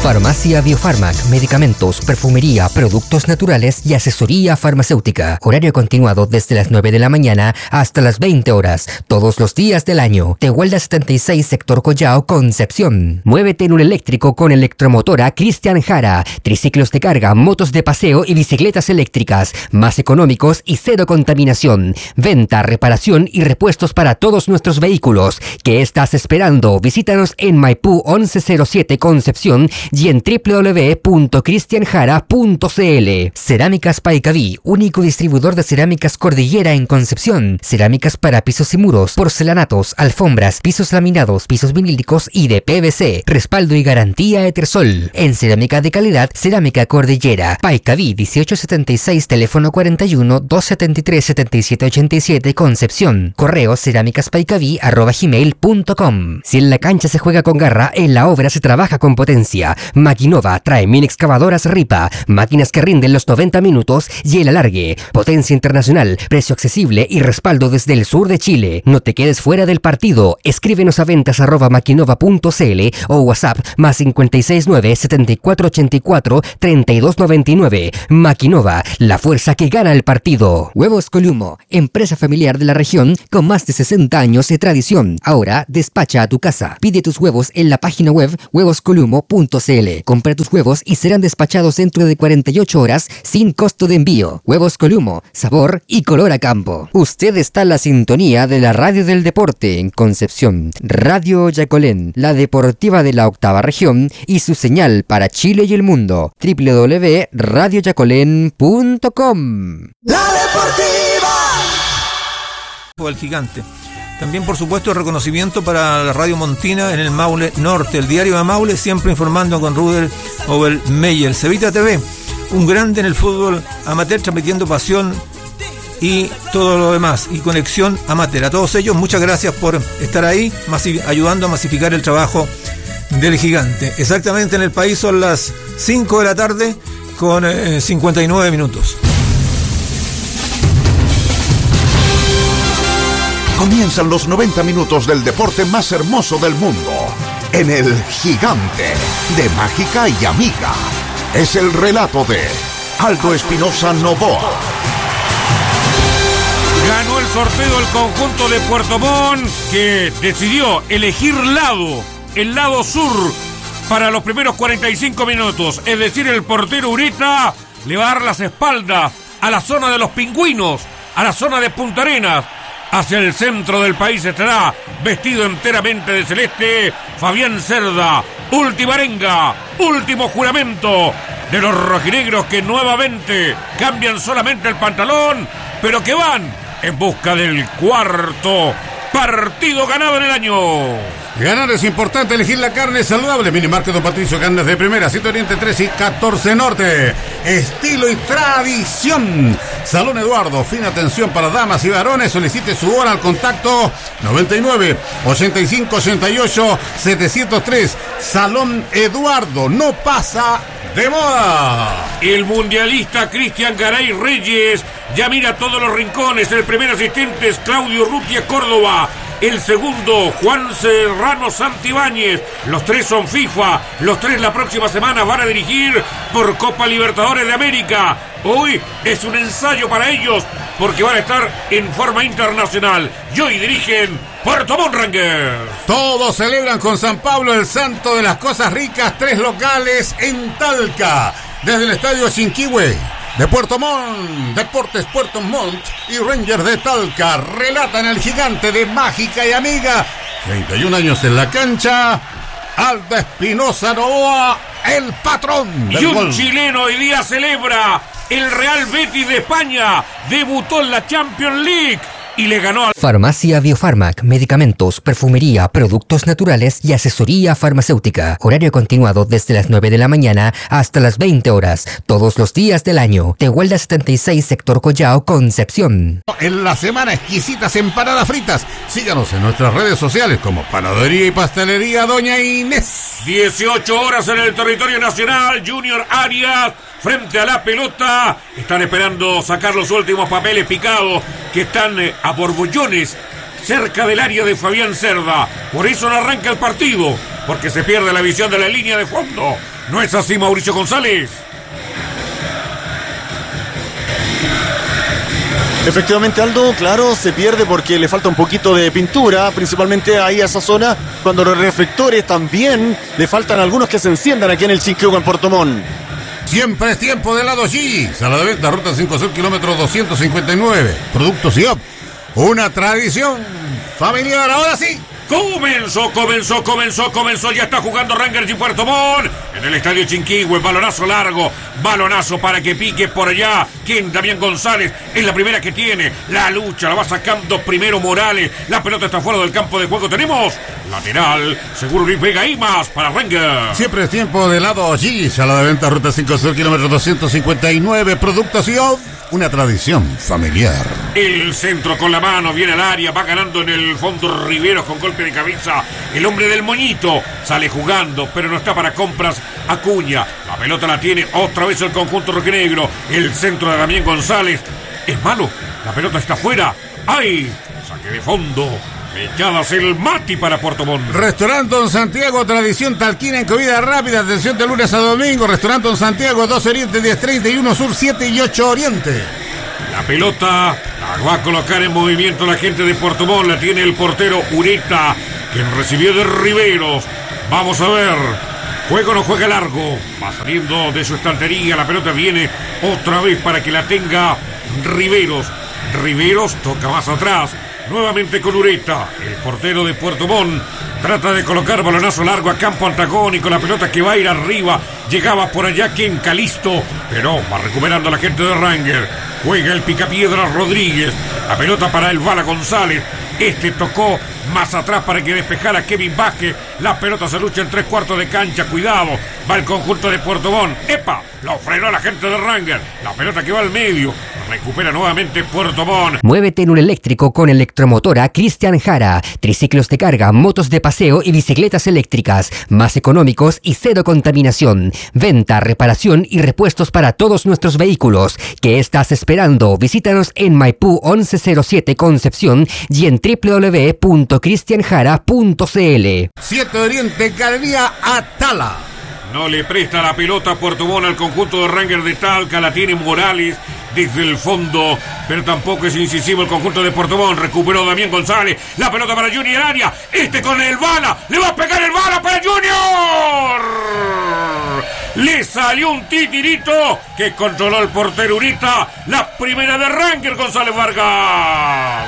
Farmacia Biofarmac, medicamentos, perfumería, productos naturales y asesoría farmacéutica. Horario continuado desde las 9 de la mañana hasta las 20 horas, todos los días del año. Tehuelda 76, sector Collao, Concepción. Muévete en un eléctrico con electromotora Cristian Jara. Triciclos de carga, motos de paseo y bicicletas eléctricas, más económicos y cero contaminación. Venta, reparación y repuestos para todos nuestros vehículos. ¿Qué estás esperando? Visítanos en Maipú 1107 Concepción y en www.cristianjara.cl. Cerámicas Paicaví, único distribuidor de cerámicas Cordillera en Concepción. Cerámicas para pisos y muros, porcelanatos, alfombras, pisos laminados, pisos vinílicos y de PVC. Respaldo y garantía Etersol. En cerámica de calidad, Cerámica Cordillera. Paicaví 1876, teléfono 41 273 7787 Concepción. Correo cerámicaspaicaví@gmail.com. Si en la cancha se juega con garra, en la obra se trabaja con potencia. Maquinova trae 1000 excavadoras Ripa, máquinas que rinden los 90 minutos y el alargue. Potencia internacional, precio accesible y respaldo desde el sur de Chile. No te quedes fuera del partido. Escríbenos a ventas@maquinova.cl o WhatsApp +569 7484 3299. Maquinova, la fuerza que gana el partido. Huevos Columo, empresa familiar de la región con más de 60 años de tradición. Ahora despacha a tu casa. Pide tus huevos en la página web huevoscolumo.cl. Compra tus huevos y serán despachados dentro de 48 horas sin costo de envío. Huevos Columo, sabor y color a campo. Usted está en la sintonía de la radio del deporte en Concepción. Radio Yacolén, la deportiva de la octava región y su señal para Chile y el mundo. www.radioyacolén.com. La deportiva. El gigante. También, por supuesto, el reconocimiento para la Radio Montina en el Maule Norte. El diario de Maule siempre informando con Ruder Obelmeyer. Cevita TV, un grande en el fútbol amateur, transmitiendo pasión y todo lo demás. Y conexión amateur. A todos ellos, muchas gracias por estar ahí, ayudando a masificar el trabajo del gigante. Exactamente en el país son las 5 de la tarde con 59 minutos. Comienzan los 90 minutos del deporte más hermoso del mundo, en el Gigante, de Mágica y Amiga. Es el relato de Aldo Espinosa Novoa. Ganó el sorteo el conjunto de Puerto Montt, que decidió elegir lado, el lado sur, para los primeros 45 minutos. Es decir, el portero Ureta le va a dar las espaldas a la zona de los Pingüinos, a la zona de Punta Arenas. Hacia el centro del país estará vestido enteramente de celeste Fabián Cerda. Última arenga, último juramento de los rojinegros, que nuevamente cambian solamente el pantalón, pero que van en busca del cuarto partido ganado en el año. Ganar es importante, elegir la carne saludable. Minimarket Don Patricio, carnes de primera, 7 Oriente 3 y 14 Norte. Estilo y tradición. Salón Eduardo, fina atención para damas y varones. Solicite su hora al contacto 99 85 88 703. Salón Eduardo, no pasa de moda. El mundialista Cristian Garay Reyes ya mira todos los rincones. El primer asistente es Claudio Rutia Córdoba. El segundo, Juan Serrano Santibáñez. Los tres son FIFA. Los tres la próxima semana van a dirigir por Copa Libertadores de América. Hoy es un ensayo para ellos porque van a estar en forma internacional. Y hoy dirigen Puerto Montt Rangers. Todos celebran con San Pablo, el santo de las cosas ricas. 3 locales en Talca. Desde el estadio Chinquihue de Puerto Montt, Deportes Puerto Montt y Rangers de Talca relatan el gigante de Mágica y Amiga. 31 años en la cancha. Aldo Espinosa Novoa, el patrón del y un gol. Chileno hoy día celebra. El Real Betis de España debutó en la Champions League y le ganó al... Farmacia Biofarmac, medicamentos, perfumería, productos naturales y asesoría farmacéutica. Horario continuado desde las 9 de la mañana hasta las 20 horas, todos los días del año. Tehuelda 76, sector Collao, Concepción. En la semana, exquisitas empanadas fritas. Síganos en nuestras redes sociales como Panadería y Pastelería Doña Inés. 18 horas en el territorio nacional. Junior Arias frente a la pelota. Están esperando sacar los últimos papeles picados que están a borbollones cerca del área de Fabián Cerda. Por eso no arranca el partido, porque se pierde la visión de la línea de fondo. ¿No es así, Mauricio González? Efectivamente, Aldo, claro, se pierde porque le falta un poquito de pintura, principalmente ahí a esa zona, cuando los reflectores también le faltan algunos que se enciendan aquí en el Chinquihue en Puerto Montt. Siempre es tiempo de helado G. Sala de venta, ruta 5 Sur, kilómetro 259. Productos IOP. Una tradición familiar. Ahora sí. Comenzó. Ya está jugando Rangers y Puerto Montt en el estadio Chinquihue. Balonazo largo, balonazo para que pique por allá. ¿Quién? Damián González es la primera que tiene. La lucha la va sacando primero Morales. La pelota está fuera del campo de juego. Tenemos lateral. Seguro Luis Vega y más para Rangers. Siempre es tiempo de helado G. Sala de venta, ruta 5 Sur, kilómetro 259. Productos IOP. Una tradición familiar. El centro con la mano, viene al área, va ganando en el fondo Riveros con golpe de cabeza. El hombre del moñito sale jugando, pero no está para compras. Acuña, la pelota la tiene otra vez el conjunto rojinegro. El centro de Damián González es malo, la pelota está fuera. ¡Ay! Saque de fondo. Echadas el Mati para Puerto Montt. Restaurante Don Santiago, tradición talquina en comida rápida. Atención de lunes a domingo. Restaurante Don Santiago, 2 Oriente, 1031 Sur, 7 y 8 Oriente. La pelota la va a colocar en movimiento la gente de Puerto Montt. La tiene el portero Ureta, quien recibió de Riveros. Vamos a ver. Juega o no juega largo. Va saliendo de su estantería. La pelota viene otra vez para que la tenga Riveros. Riveros toca más atrás. Nuevamente con Ureta, el portero de Puerto Montt. Trata de colocar balonazo largo a campo antagónico. La pelota que va a ir arriba. Llegaba por allá Ken Calisto, pero va recuperando la gente de Rangers. Juega el picapiedra Rodríguez. La pelota para el Bala González. Este tocó más atrás para que despejara Kevin Vázquez. La pelota se lucha en 3/4 de cancha. Cuidado, va el conjunto de Puerto Montt. ¡Epa! Lo frenó la gente de Rangers. La pelota que va al medio. Recupera nuevamente Puerto Montt. Muévete en un eléctrico con Electromotora Cristian Jara. Triciclos de carga, motos de paseo y bicicletas eléctricas. Más económicos y cero contaminación. Venta, reparación y repuestos para todos nuestros vehículos. ¿Qué estás esperando? Visítanos en Maipú 1107 Concepción y en www.cristianjara.cl. 7 Oriente, Galería Atala. No le presta la pelota a Puerto Montt al conjunto de Rangers de Talca. La tiene Morales desde el fondo, pero tampoco es incisivo el conjunto de Puerto Montt. Recuperó Damián González. La pelota para Junior Arias. Con el Bala. Le va a pegar el Bala para Junior. Le salió un titirito que controló el portero Urita. La primera de Rangers, González Vargas.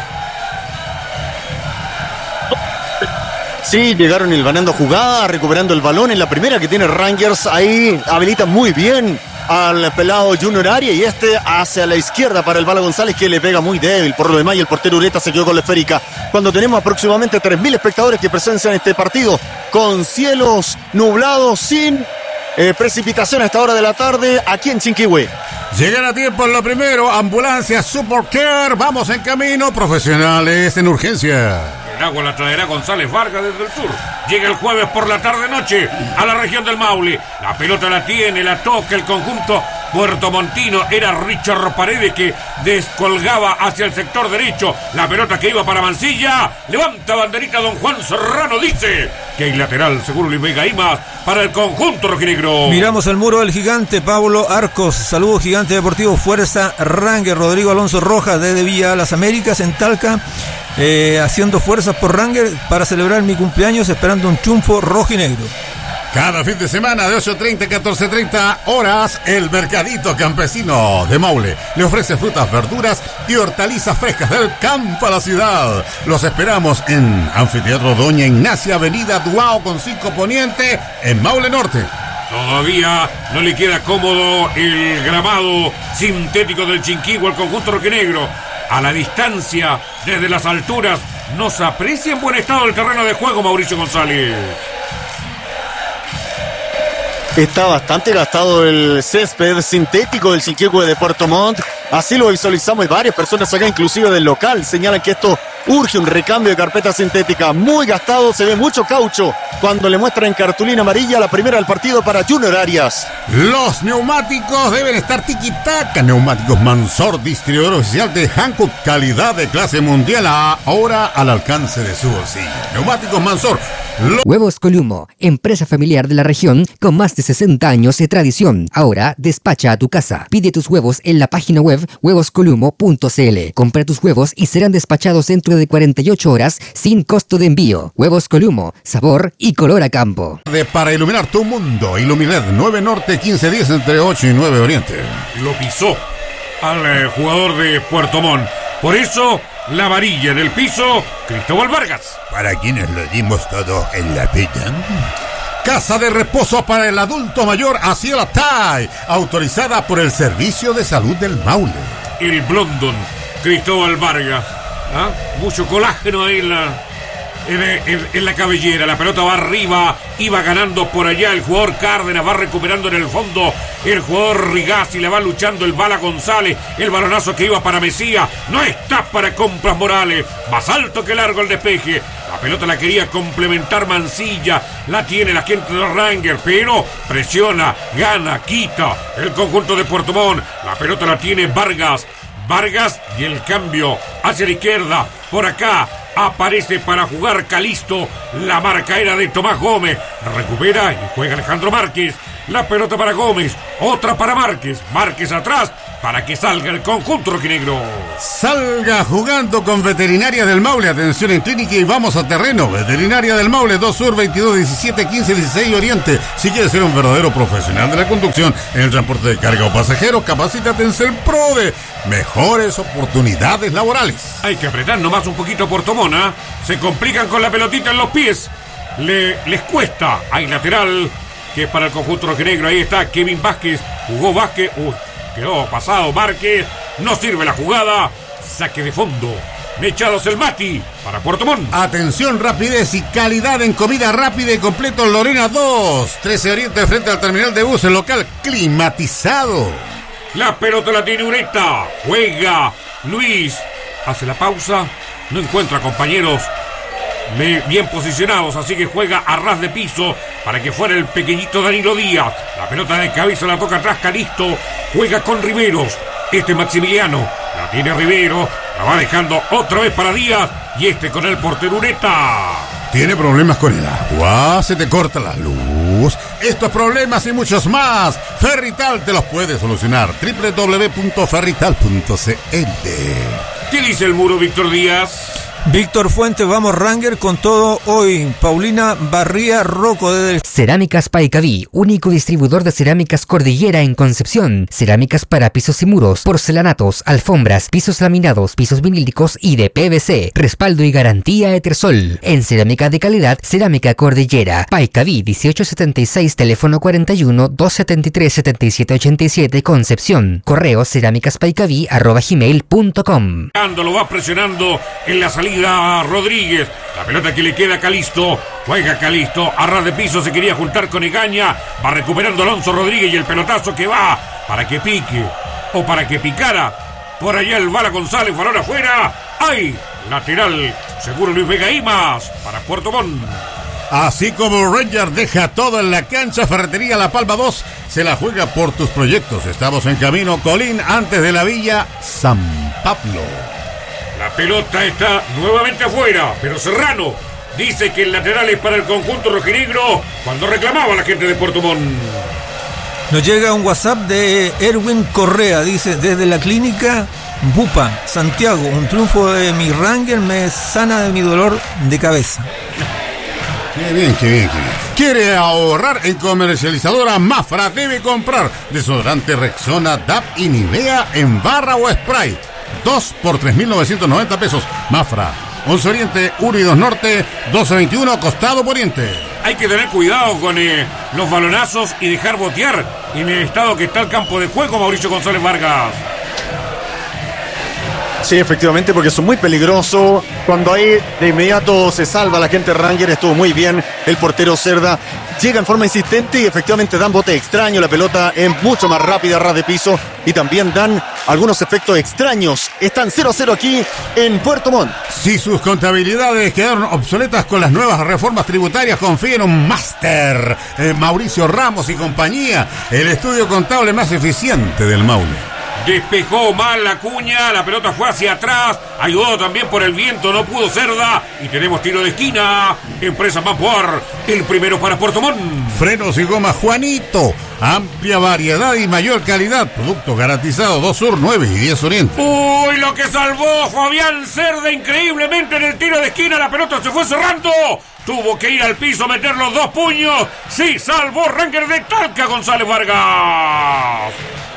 Sí, llegaron hilvanando jugada, recuperando el balón en la primera que tiene Rangers. Ahí habilita muy bien al pelado Junior Arias y hacia la izquierda para el Bala González, que le pega muy débil. Por lo demás, y el portero Ureta se quedó con la esférica. Cuando tenemos aproximadamente 3.000 espectadores que presencian este partido, con cielos nublados, sin precipitación a esta hora de la tarde, aquí en Chinquihue. Llegan a tiempo en lo primero. Ambulancia Support Care. Vamos en camino. Profesionales en urgencia. El agua la traerá González Vargas desde el sur. Llega el jueves por la tarde-noche a la región del Maule. La pelota la tiene, la toca el conjunto puertomontino. Era Richard Paredes que descolgaba hacia el sector derecho. La pelota que iba para Mancilla. Levanta banderita don Juan Serrano. Dice que hay lateral, seguro Luis Vega y más para el conjunto rojinegro. Miramos el muro del gigante. Pablo Arcos. Saludos, Gigante Deportivo. Fuerza Rangers. Rodrigo Alonso Rojas desde Villa Las Américas en Talca. Haciendo fuerzas por Rangers para celebrar mi cumpleaños, esperando un triunfo rojinegro. Cada fin de semana de 8:30 a 14:30 horas, el Mercadito Campesino de Maule le ofrece frutas, verduras y hortalizas frescas del campo a la ciudad. Los esperamos en Anfiteatro Doña Ignacia, Avenida Duao con 5 Poniente, en Maule Norte. Todavía no le queda cómodo el gramado sintético del Chinquihue al conjunto rojinegro. A la distancia, desde las alturas, no se aprecia en buen estado el terreno de juego, Mauricio González. Está bastante gastado el césped sintético del Chinquihue de Puerto Montt. Así lo visualizamos y varias personas acá, inclusive del local, señalan que esto Urge un recambio de carpeta sintética, muy gastado, se ve mucho caucho cuando le muestran en cartulina amarilla la primera del partido para Junior Arias. Los neumáticos deben estar tiki-taka. Neumáticos Mansor, distribuidor oficial de Hankook, calidad de clase mundial, ahora al alcance de su bolsillo. Neumáticos Mansor. Huevos Columo, empresa familiar de la región con más de 60 años de tradición. Ahora despacha a tu casa. Pide tus huevos en la página web huevoscolumo.cl. Compra tus huevos y serán despachados dentro de 48 horas sin costo de envío. Huevos Columo, sabor y color a campo. Para iluminar tu mundo, Iluminet 9 Norte 1510 entre 8 y 9 Oriente. Lo pisó al jugador de Puerto Montt. Por eso, la varilla en el piso, Cristóbal Vargas. Para quienes lo dimos todo en la vida. Casa de reposo para el adulto mayor Asiela Tai, autorizada por el Servicio de Salud del Maule. El Blondon, Cristóbal Vargas. ¿Ah? Mucho colágeno ahí en la cabellera. La pelota va arriba, iba ganando por allá el jugador Cárdenas, va recuperando en el fondo el jugador Rigazzi, le va luchando el Bala González, el balonazo que iba para Mesía, no está para Compras Morales, más alto que largo el despeje. La pelota la quería complementar Mancilla, la tiene la gente de Ranger, pero presiona, gana, quita el conjunto de Puerto Montt. La pelota la tiene Vargas y el cambio hacia la izquierda, por acá aparece para jugar Calisto, la marca era de Tomás Gómez, recupera y juega Alejandro Márquez, la pelota para Gómez, otra para Márquez atrás para que salga el conjunto rojinegro. Salga jugando con Veterinaria del Maule, atención en clínica y vamos a terreno. Veterinaria del Maule, 2 Sur, 22, 17, 15, 16 Oriente. Si quieres ser un verdadero profesional de la conducción en el transporte de carga o pasajeros, capacítate en Serprode. Mejores oportunidades laborales. Hay que apretar nomás un poquito Puerto Montt, ¿eh? Se complican con la pelotita en los pies. Les cuesta. Hay lateral que es para el conjunto rojinegro. Ahí está Kevin Vázquez. Jugó Vázquez. Quedó pasado Márquez. No sirve la jugada. Saque de fondo. Mechados el Mati para Puerto Montt. Atención, rapidez y calidad en comida rápida y completo Lorena 2. 13 Oriente frente al terminal de buses local climatizado. La pelota la tiene Ureta. Juega Luis. Hace la pausa. No encuentra compañeros bien posicionados, así que juega a ras de piso para que fuera el pequeñito Danilo Díaz. La pelota de cabeza la toca atrás Calisto. Juega con Riveros. Maximiliano. La tiene Rivero. La va dejando otra vez para Díaz. Y con el portero Ureta. ¿Tiene problemas con el agua? ¿Se te corta la luz? Estos problemas y muchos más, Ferrital te los puede solucionar. www.ferrital.cl. ¿Qué dice el muro, Víctor Díaz? Víctor Fuentes, vamos Ranger con todo hoy. Paulina Barría Rocco desde Cerámicas Paicaví, único distribuidor de cerámicas Cordillera en Concepción. Cerámicas para pisos y muros, porcelanatos, alfombras, pisos laminados, pisos vinílicos y de PVC. Respaldo y garantía Etersol. En cerámica de calidad, Cerámica Cordillera. Paicaví 1876, teléfono 41 273 7787, Concepción. Correo cerámicaspaicaví@gmail.com. Lo va presionando en la salida Rodríguez. La pelota que le queda a Calisto. Juega Calisto. A ras de piso se quería juntar con Egaña. Va recuperando Alonso Rodríguez y el pelotazo que va para que pique o para que picara. Por allá el Bala González, balón afuera. ¡Ay! Lateral. Seguro Luis Vega Imas para Puerto Montt. Así como Ranger deja todo en la cancha, Ferretería La Palma 2 se la juega por tus proyectos. Estamos en camino Colín, antes de la Villa San Pablo. La pelota está nuevamente afuera, pero Serrano dice que el lateral es para el conjunto rojinegro cuando reclamaba a la gente de Puerto Montt. Nos llega un WhatsApp de Erwin Correa, dice, desde la clínica Bupa, Santiago, un triunfo de mi Ranger me sana de mi dolor de cabeza. Qué bien. ¿Quiere ahorrar en comercializadora Mafra? Debe comprar desodorante Rexona, DAP y Nivea en barra o spray. 2 por 3.990 pesos. Mafra, 11 Oriente, 1 y 2 Norte, 1221 Costado Poniente. Hay que tener cuidado con los balonazos y dejar botear en el estado que está el campo de juego, Mauricio González Vargas. Sí, efectivamente, porque son muy peligrosos. Cuando ahí de inmediato se salva la gente Ranger, estuvo muy bien el portero Cerda. Llega en forma insistente y efectivamente dan bote extraño. La pelota es mucho más rápida, ras de piso, y también dan algunos efectos extraños. Están 0-0 aquí en Puerto Montt. Si sus contabilidades quedaron obsoletas con las nuevas reformas tributarias, confía en un máster, Mauricio Ramos y compañía, el estudio contable más eficiente del Maule. Despejó mal Acuña, la pelota fue hacia atrás, ayudado también por el viento, no pudo Cerda, y tenemos tiro de esquina. Empresa Mapuar, el primero para Puerto Montt. Frenos y goma Juanito, amplia variedad y mayor calidad, productos garantizados 2 Sur, 9 y 10 Oriente. Uy, lo que salvó Fabián Cerda increíblemente en el tiro de esquina, la pelota se fue cerrando. Tuvo que ir al piso, meter los 2 puños. Sí, salvó Ranger de Talca, González Vargas.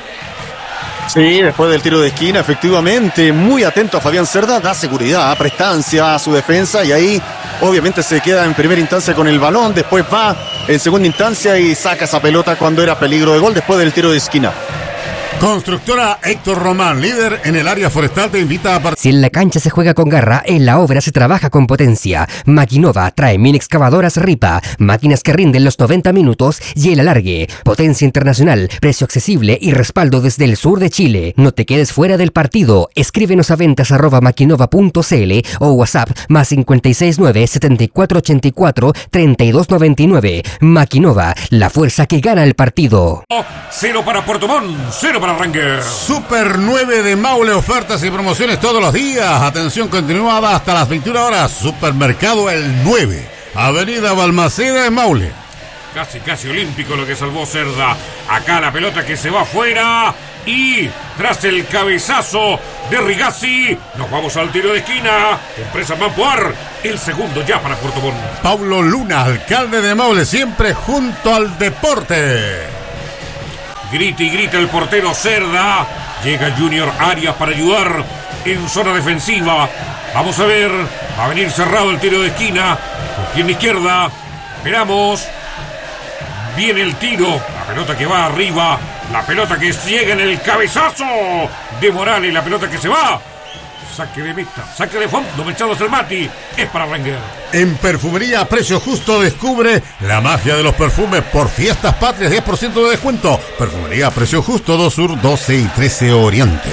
Sí, después del tiro de esquina, efectivamente, muy atento a Fabián Cerda, da seguridad, prestancia a su defensa, y ahí obviamente se queda en primera instancia con el balón, después va en segunda instancia y saca esa pelota cuando era peligro de gol después del tiro de esquina. Constructora Héctor Román, líder en el área forestal, te invita a participar. Si en la cancha se juega con garra, en la obra se trabaja con potencia. Maquinova trae mini excavadoras Ripa, máquinas que rinden los 90 minutos y el alargue. Potencia internacional, precio accesible y respaldo desde el sur de Chile. No te quedes fuera del partido. Escríbenos a ventas@maquinova.cl o WhatsApp +569 7484 3299. Maquinova, la fuerza que gana el partido. 0 para Puerto Montt, 0 para Ranger. Super 9 de Maule, ofertas y promociones todos los días. Atención continuada hasta las 21 horas. Supermercado El 9, Avenida Balmaceda en Maule. Casi olímpico lo que salvó Cerda. Acá la pelota que se va afuera. Y tras el cabezazo de Rigazzi, nos vamos al tiro de esquina. Empresa Mapuar, el segundo ya para Puerto Montt. Paulo Luna, alcalde de Maule, siempre junto al deporte. Grita y grita el portero Cerda. Llega Junior Arias para ayudar en zona defensiva. Vamos a ver. Va a venir cerrado el tiro de esquina. Con pierna izquierda. Esperamos. Viene el tiro. La pelota que va arriba. La pelota que llega en el cabezazo de Morales. La pelota que se va. Saque de meta. Saque de fondo. Mechados el Mati. Es para Ranger. En Perfumería a Precio Justo descubre la magia de los perfumes por Fiestas Patrias, 10% de descuento. Perfumería a Precio Justo, 2 Sur, 12 y 13 Oriente.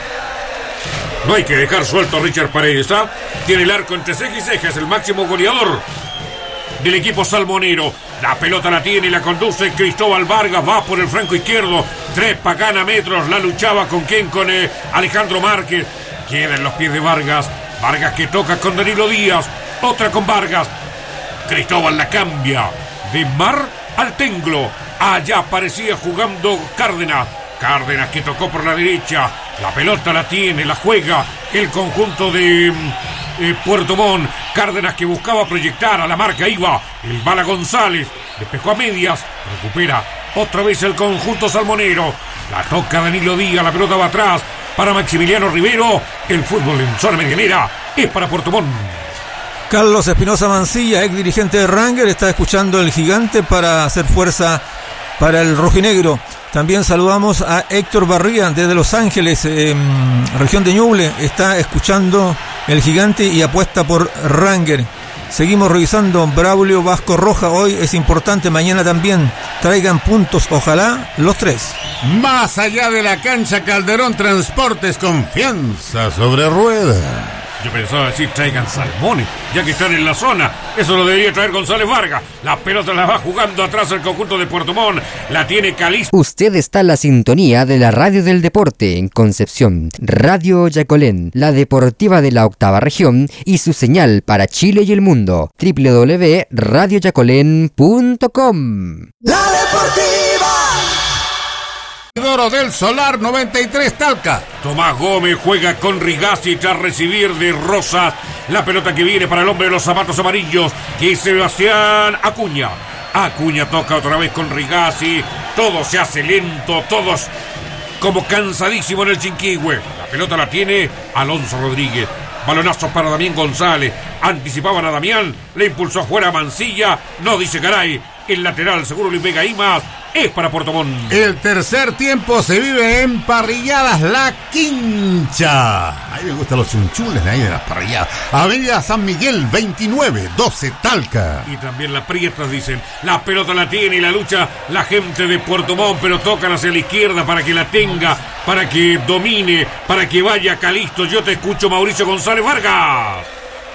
No hay que dejar suelto a Richard Paredes, ¿ah? Tiene el arco entre ceja y ceja, es el máximo goleador del equipo salmonero. La pelota la tiene y la conduce Cristóbal Vargas, va por el flanco izquierdo, trepa, gana metros, la luchaba con quién, con Alejandro Márquez. Queda en los pies de Vargas, Vargas que toca con Danilo Díaz, otra con Vargas. Cristóbal la cambia de Mar al Tenglo. Allá parecía jugando Cárdenas. Cárdenas que tocó por la derecha. La pelota la tiene, la juega el conjunto de Puerto Montt. Cárdenas que buscaba proyectar a la marca. Iba el Bala González. Despejó a medias. Recupera otra vez el conjunto salmonero. La toca Danilo Díaz. La pelota va atrás para Maximiliano Rivero. El fútbol en zona medianera es para Puerto Montt. Carlos Espinosa Mancilla, ex dirigente de Ranger, está escuchando el Gigante para hacer fuerza para el rojinegro. También saludamos a Héctor Barría desde Los Ángeles, región de Ñuble. Está escuchando el Gigante y apuesta por Ranger. Seguimos revisando Braulio Vasco Roja. Hoy es importante, mañana también. Traigan puntos, ojalá los 3. Más allá de la cancha, Calderón Transportes, confianza sobre ruedas. Yo pensaba decir traigan salmones, ya que están en la zona. Eso lo debería traer González Vargas. La pelota la va jugando atrás el conjunto de Puerto Montt. La tiene Calisto. Usted está en la sintonía de la radio del deporte en Concepción. Radio Yacolén, la deportiva de la octava región y su señal para Chile y el mundo. www.radioyacolén.com. La Deportiva. Oro del Solar 93 Talca. Tomás Gómez juega con Rigazzi tras recibir de Rosas. La pelota que viene para el hombre de los zapatos amarillos, que es Sebastián Acuña. Acuña toca otra vez con Rigazzi. Todo se hace lento, todos como cansadísimo en el Chinquihue. La pelota la tiene Alonso Rodríguez. Balonazo para Damián González. Anticipaban a Damián, le impulsó fuera a Mancilla. No dice Garay. el lateral seguro Luis Vega y más es para Puerto Montt. El tercer tiempo se vive en Parrilladas La Quincha. Ahí me gustan los chunchules de ahí de las parrilladas. Avenida San Miguel 2912 Talca. Y también las Prietas dicen, la pelota la tiene y la lucha la gente de Puerto Montt, pero tocan hacia la izquierda para que la tenga, para que domine, para que vaya Calisto. Yo te escucho, Mauricio González Vargas.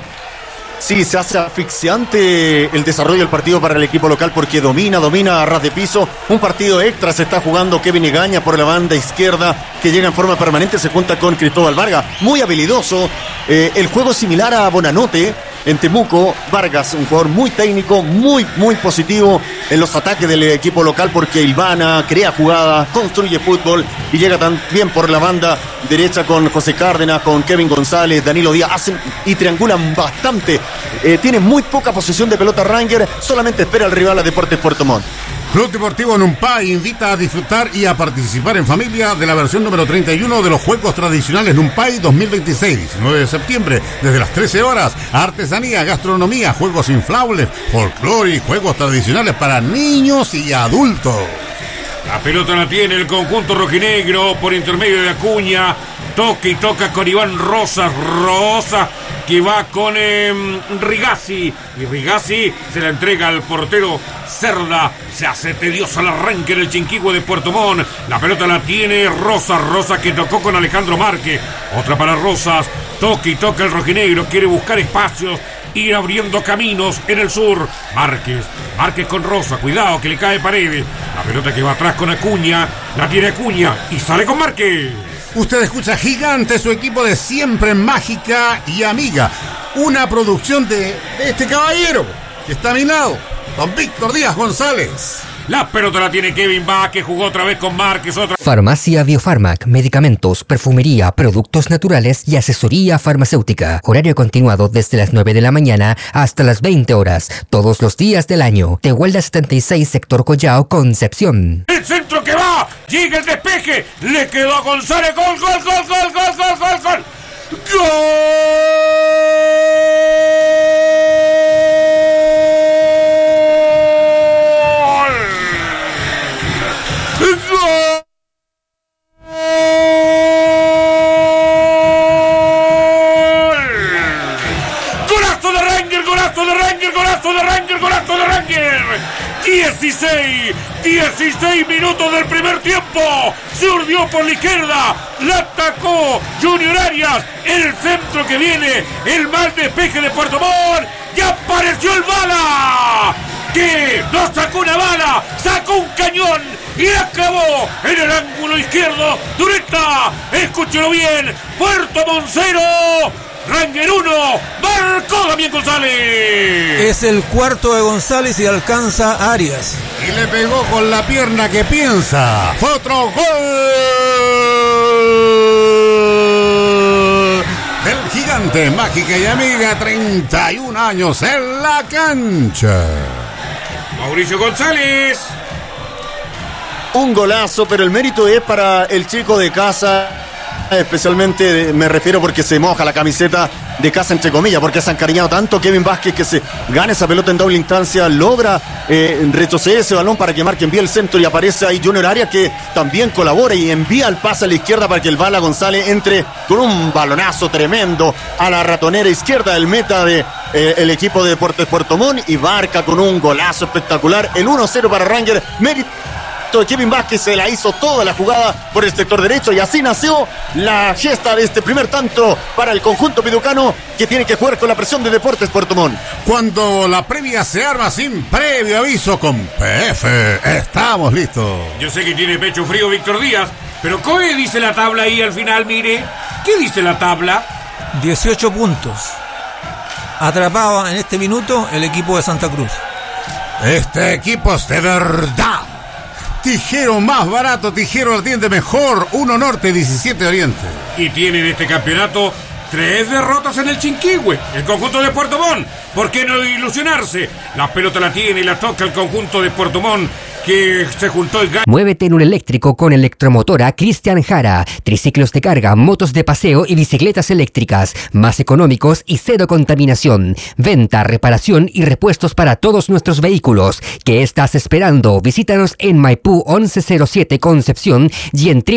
Sí, se hace asfixiante el desarrollo del partido para el equipo local porque domina a ras de piso. Un partido extra se está jugando Kevin Egaña por la banda izquierda, que llega en forma permanente, se junta con Cristóbal Vargas, muy habilidoso. El juego es similar a Bonanote en Temuco. Vargas, un jugador muy técnico, muy positivo en los ataques del equipo local porque hilvana, crea jugadas, construye fútbol y llega también por la banda derecha con José Cárdenas, con Kevin González, Danilo Díaz, hacen y triangulan bastante. Tiene muy poca posesión de pelota Ranger, solamente espera al rival a Deportes Puerto Montt. Club Deportivo Numpay invita a disfrutar y a participar en familia de la versión número 31 de los Juegos Tradicionales Numpay 2026, 19 de septiembre, desde las 13 horas. Artesanía, gastronomía, juegos inflables, folclore y juegos tradicionales para niños y adultos. La pelota la tiene el conjunto rojinegro por intermedio de Acuña. Toca y toca con Iván Rosas. Rosa que va con Rigazzi. Y Rigazzi se la entrega al portero Cerda. Se hace tedioso el arranque en el Chinquihue de Puerto Montt. La pelota la tiene Rosas. Rosas que tocó con Alejandro Márquez. Otra para Rosas. Toca y toca el rojinegro. Quiere buscar espacios, ir abriendo caminos en el sur. Márquez con Rosa, cuidado que le cae Paredes. La pelota que va atrás con Acuña, la tiene Acuña y sale con Márquez. Usted escucha Gigante, su equipo de siempre mágica y amiga. Una producción de este caballero que está a mi lado, don Víctor Díaz González. La pelota la tiene Kevin Bach, que jugó otra vez con Márquez. Farmacia Biofarmac, medicamentos, perfumería, productos naturales y asesoría farmacéutica. Horario continuado desde las 9 de la mañana hasta las 20 horas, todos los días del año. Tehuelda 76, sector Collao, Concepción. El centro que va, llega el despeje, le quedó a González, gol. Golazo de Ranger. 16 minutos del primer tiempo. Se urdió por la izquierda, la atacó Junior Arias. El centro que viene, el mal despeje de Puerto Montt. Ya apareció el bala, que no sacó una bala, sacó un cañón y acabó en el ángulo izquierdo. Dureta, escúchelo bien, Puerto Montt 0, Ranger 1, marcó Damián González. Es el cuarto de González y alcanza a Arias. Y le pegó con la pierna que piensa. Fue otro gol del Gigante, mágica y amiga, 31 años en la cancha. Mauricio González. Un golazo, pero el mérito es para el chico de casa. Especialmente me refiero porque se moja la camiseta de casa, entre comillas, porque se ha encariñado tanto Kevin Vázquez, que se gana esa pelota en doble instancia, logra retroceder ese balón para que Marque envíe el centro y aparece ahí Junior Arias, que también colabora y envía el pase a la izquierda para que el Bala González entre con un balonazo tremendo a la ratonera izquierda del meta de el equipo de Deportes Puerto Montt, y marca con un golazo espectacular el 1-0 para Ranger. Mérito de Kevin Vázquez, se la hizo toda la jugada por el sector derecho, y así nació la gesta de este primer tanto para el conjunto piducano, que tiene que jugar con la presión de Deportes Puerto Montt. Cuando la previa se arma sin previo aviso con PF, estamos listos. Yo sé que tiene pecho frío Víctor Díaz, pero ¿qué dice la tabla ahí al final? Mire, ¿qué dice la tabla? 18 puntos. Atrapado en este minuto el equipo de Santa Cruz. Este equipo es de verdad. Tijero más barato, tijero ardiente mejor. 1 Norte, 17 Oriente. Y tiene en este campeonato 3 derrotas en el Chinquihue, el conjunto de Puerto Montt. ¿Por qué no ilusionarse? La pelota la tiene y la toca el conjunto de Puerto Montt. que se juntó el Muévete en un eléctrico con Electromotora Cristian Jara. Triciclos de carga, motos de paseo y bicicletas eléctricas. Más económicos y cero contaminación. Venta, reparación y repuestos para todos nuestros vehículos. ¿Qué estás esperando? Visítanos en Maipú 1107 Concepción y en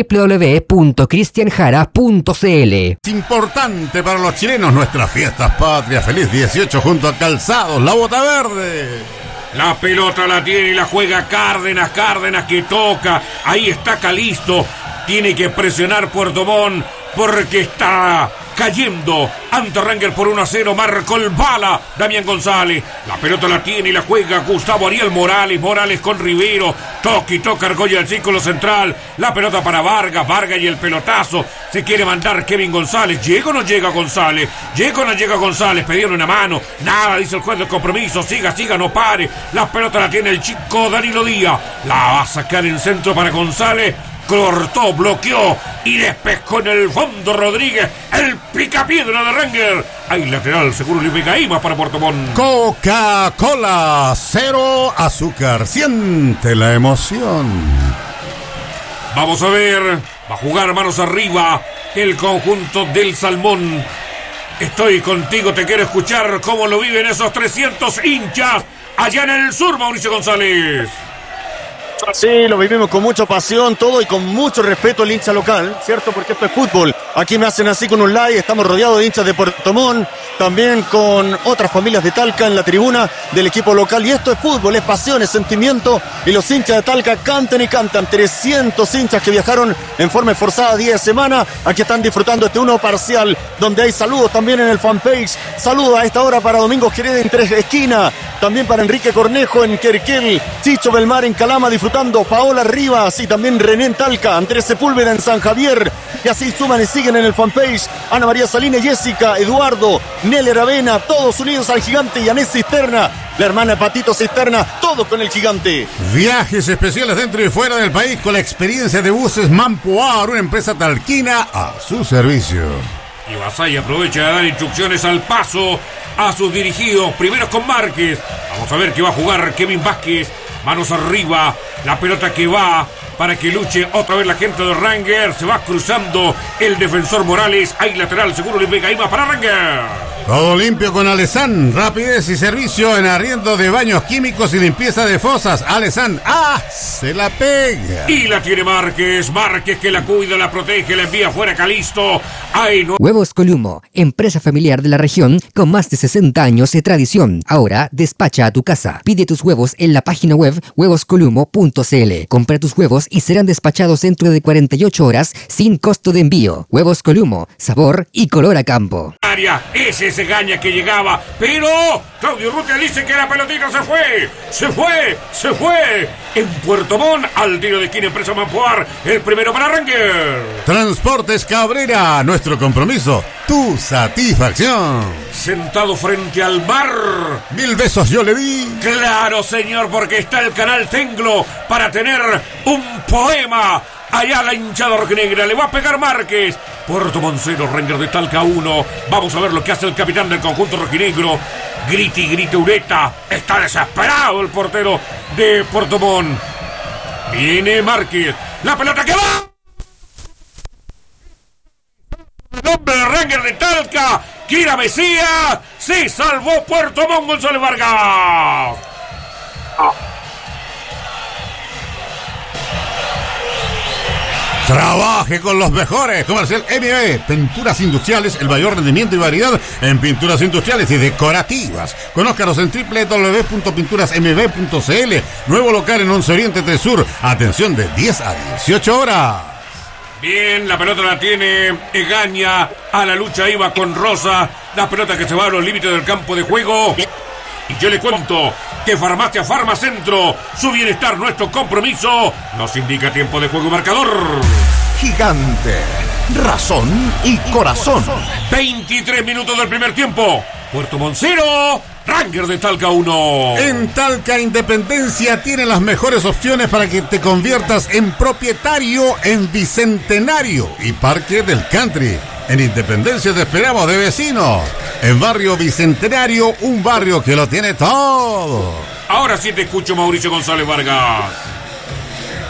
www.cristianjara.cl. Es importante para los chilenos nuestras fiestas patrias. Feliz 18 junto a Calzados, la Bota Verde. La pelota la tiene y la juega Cárdenas. Cárdenas que toca. Ahí está Calisto. Tiene que presionar Puerto Montt porque está cayendo ante Rangers por 1-0. Marcó el bala Damián González. La pelota la tiene y la juega Gustavo Ariel Morales. Morales con Rivero. Toca Argolla el círculo central. La pelota para Vargas. Vargas y el pelotazo. Se quiere mandar Kevin González. ¿Llega o no llega González? ¿Llega o no llega González? Pedieron una mano. Nada, dice el juez del compromiso. Siga, no pare. La pelota la tiene el chico Danilo Díaz. La va a sacar en centro para González. Cortó, bloqueó y despejó en el fondo Rodríguez, el picapiedra de Rangers. Hay lateral, seguro Luis Gaima para Puerto Montt. Coca-Cola, 0 azúcar. Siente la emoción. Vamos a ver, va a jugar manos arriba el conjunto del Salmón. Estoy contigo, te quiero escuchar cómo lo viven esos 300 hinchas allá en el sur, Mauricio González. Sí, lo vivimos con mucha pasión, todo y con mucho respeto al hincha local, ¿cierto? Porque esto es fútbol. Aquí me hacen así con un like, estamos rodeados de hinchas de Puerto Montt, también con otras familias de Talca en la tribuna del equipo local. Y esto es fútbol, es pasión, es sentimiento. Y los hinchas de Talca cantan y cantan. 300 hinchas que viajaron en forma esforzada día de semana. Aquí están disfrutando este 1 parcial, donde hay saludos también en el fanpage. Saludos a esta hora para Domingo Jerez en Tres Esquinas. También para Enrique Cornejo en Querquel. Chicho Belmar en Calama disfrutando. Paola Rivas y también René en Talca. Andrés Sepúlveda en San Javier. Y así suman y siguen en el fanpage. Ana María Salines, Jessica, Eduardo, Neller Avena, todos unidos al gigante. Y Anés Cisterna, la hermana Patito Cisterna, todos con el gigante. Viajes especiales dentro y fuera del país con la experiencia de buses Mampoar, una empresa talquina a su servicio. Y Basay aprovecha de dar instrucciones al paso a sus dirigidos. Primero con Márquez. Vamos a ver qué va a jugar Kevin Vázquez. Manos arriba, la pelota que va para que luche otra vez la gente de Rangers. Se va cruzando el defensor Morales. Hay lateral, seguro Luis Gaima para Rangers. Todo limpio con Alessan. Rapidez y servicio en arriendo de baños químicos y limpieza de fosas. Alessan, se la pega. Y la tiene Márquez. Márquez que la cuida, la protege, la envía fuera Calisto. Huevos Columo, empresa familiar de la región con más de 60 años de tradición. Ahora despacha a tu casa. Pide tus huevos en la página web huevoscolumo.cl. Compra tus huevos y serán despachados dentro de 48 horas sin costo de envío. Huevos Columo, sabor y color a campo. Ese Gaña que llegaba, pero Claudio Rutia dice que la pelotita se fue en Puerto Montt al tiro de esquina empresa Mampoar, el primero para Rangers. Transportes Cabrera, nuestro compromiso, tu satisfacción. Sentado frente al mar. 1000 besos yo le di. Claro, señor, porque está el canal Tenglo para tener un poema. Allá la hinchada rojinegra, le va a pegar Márquez. Puerto Montt 0, Rangers de Talca 1. Vamos a ver lo que hace el capitán del conjunto rojinegro. Grite Ureta. Está desesperado el portero de Puerto Montt. Viene Márquez. La pelota que va. El hombre de Rangers de Talca. Kira Mesías. Se salvó Puerto Montt, González Vargas. Trabaje con los mejores. Comercial MB, pinturas industriales, el mayor rendimiento y variedad en pinturas industriales y decorativas. Conózcanos en www.pinturasmb.cl. Nuevo local en 11 Oriente 3 Sur. Atención de 10 a 18 horas. Bien, la pelota la tiene Egaña. A la lucha iba con Rosa. La pelota que se va a los límites del campo de juego. Y yo le cuento que Farmacia Farmacentro, su bienestar, nuestro compromiso, nos indica tiempo de juego y marcador. Gigante, razón y corazón. 23 minutos del primer tiempo. Puerto Montt 0, Rangers de Talca 1. En Talca Independencia tiene las mejores opciones para que te conviertas en propietario en Bicentenario y Parque del Country. En Independencia te esperamos de vecino. En Barrio Bicentenario, un barrio que lo tiene todo. Ahora sí te escucho, Mauricio González Vargas.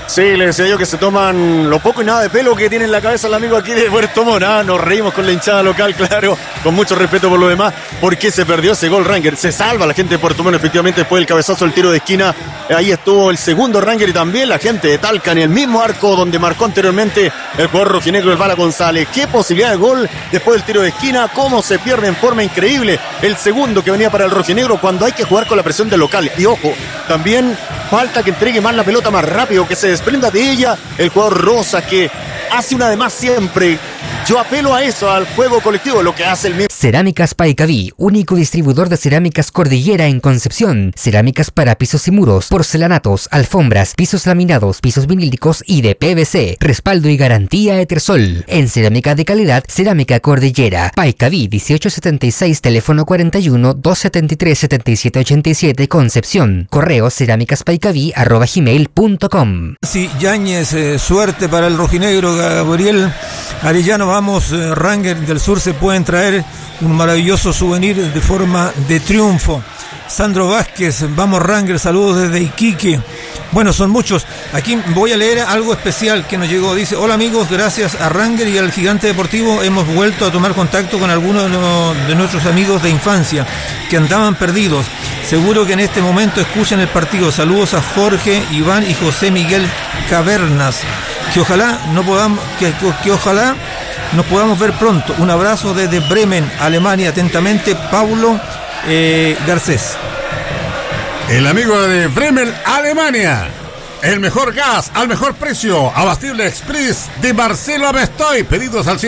Sí, le decía yo que se toman lo poco y nada de pelo que tiene en la cabeza el amigo aquí de Puerto Montt. Nos reímos con la hinchada local, claro, con mucho respeto por lo demás, porque se perdió ese gol Ranger. Se salva la gente de Puerto Montt, efectivamente, después del cabezazo, el tiro de esquina. Ahí estuvo el segundo Ranger y también la gente de Talca en el mismo arco donde marcó anteriormente el jugador rojinegro, el Bala González. Qué posibilidad de gol después del tiro de esquina, cómo se pierde en forma increíble el segundo que venía para el rojinegro cuando hay que jugar con la presión del local. Y ojo, también falta que entregue más la pelota más rápido, que se desprenda de ella el jugador Rosa, que hace una de más siempre. Yo apelo a eso, al juego colectivo, lo que hace el mismo. Cerámicas Paicaví, único distribuidor de cerámicas Cordillera en Concepción. Cerámicas para pisos y muros, porcelanatos, alfombras, pisos laminados, pisos vinílicos y de PVC. Respaldo y garantía Etersol. En cerámica de calidad, Cerámica Cordillera. Paicaví 1876, teléfono 41 273 7787, Concepción. Correo cerámicaspaicaví@gmail.com. Sí, Yáñez, suerte para el rojinegro. Gabriel Arellano, vamos, Ranger del Sur se pueden traer un maravilloso souvenir de forma de triunfo. Sandro Vázquez, vamos Ranger, saludos desde Iquique. Bueno, son muchos. Aquí voy a leer algo especial que nos llegó. Dice: hola amigos, gracias a Ranger y al Gigante Deportivo hemos vuelto a tomar contacto con algunos de nuestros amigos de infancia que andaban perdidos. Seguro que en este momento escuchan el partido. Saludos a Jorge, Iván y José Miguel Cavernas. Que ojalá nos podamos ver pronto. Un abrazo desde Bremen, Alemania. Atentamente, Paulo Garcés. El amigo de Bremen, Alemania. El mejor gas al mejor precio. Abastible Express de Marcelo Amestoy. Pedidos al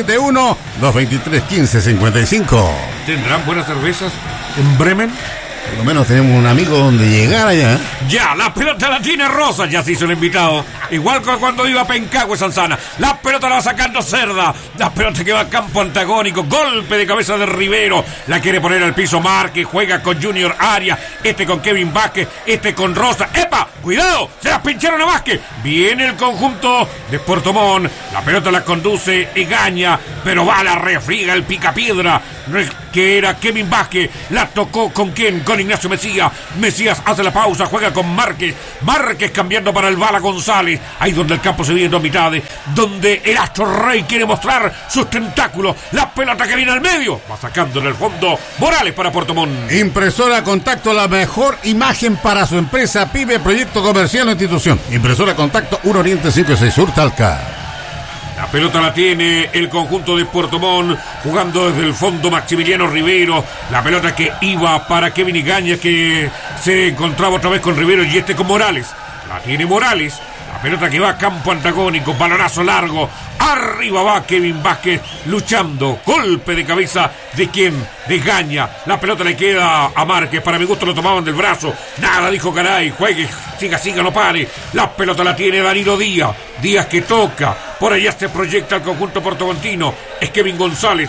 71-223-1555. ¿Tendrán buenas cervezas en Bremen? Por lo menos tenemos un amigo donde llegar allá. Ya, la pelota la tiene Rosa, ya se hizo el invitado. Igual que cuando iba a Pencagüe, Sanzana. La pelota la va sacando Cerda. La pelota que va a campo antagónico. Golpe de cabeza de Rivero. La quiere poner al piso Márquez. Juega con Junior Arias. Este con Kevin Vázquez. Este con Rosa. ¡Epa! ¡Cuidado! Se las pincharon a Vázquez. Viene el conjunto de Puerto Montt. La pelota la conduce Egaña. Pero va, la refriega el picapiedra. Que era Kevin Vázquez. La tocó con quién? Con Ignacio Mesías. Mesías hace la pausa, juega con Márquez. Márquez cambiando para el Bala González. Ahí donde el campo se viene en dos mitades. Donde el Astro Rey quiere mostrar sus tentáculos. La pelota que viene al medio. Va sacando en el fondo Morales para Puerto Montt. Impresora Contacto, la mejor imagen para su empresa, pyme, proyecto comercial o institución. Impresora Contacto, 1 Oriente 56 Sur, Talca. La pelota la tiene el conjunto de Puerto Montt, jugando desde el fondo Maximiliano Rivero. La pelota que iba para Kevin Igañez, que se encontraba otra vez con Rivero y este con Morales. La tiene Morales. La pelota que va a campo antagónico, balonazo largo. Arriba va Kevin Vázquez luchando. Golpe de cabeza de quién? De Gaña. La pelota le queda a Márquez. Para mi gusto lo tomaban del brazo. Nada, dijo Garay. Juegue, siga, no pare. La pelota la tiene Danilo Díaz. Díaz que toca. Por allá se proyecta el conjunto portomontino. Es Kevin González.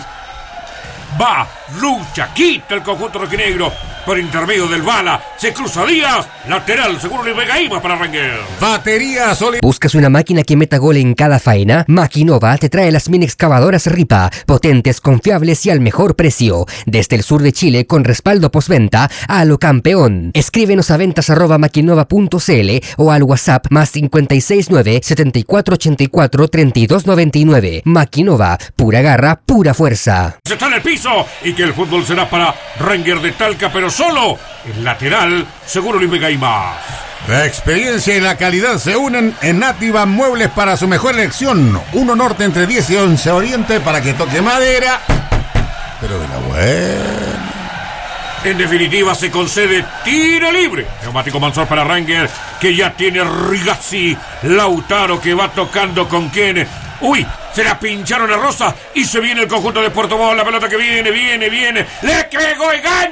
Va, lucha, quita el conjunto rojinegro por intermedio del Bala. Se cruza Díaz, lateral, seguro le pega Ima para Ranger. Batería sólida. ¿Buscas una máquina que meta gol en cada faena? Maquinova te trae las mini excavadoras Ripa, potentes, confiables y al mejor precio. Desde el sur de Chile con respaldo postventa a lo campeón. Escríbenos a ventas@maquinova.cl o al WhatsApp +569 7484 3299. Maquinova, pura garra, pura fuerza. Se está en el piso y que el fútbol será para Ranger de Talca, pero solo el lateral, seguro le pega Ima. La experiencia y la calidad se unen en Nativa Muebles para su mejor elección. 1 Norte entre 10 y 11 Oriente para que toque madera, pero de la buena. En definitiva se concede tiro libre. Neumático Mansor para Ranger, que ya tiene Rigazzi. Lautaro que va tocando con quién. Uy, se la pincharon a Rosa y se viene el conjunto de Puerto Montt. La pelota que viene. ¡Le pegó